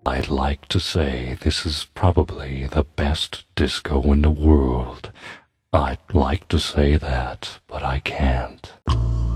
I'd like to say this is probably the best disco in the world. I'd like to say that, but I can't.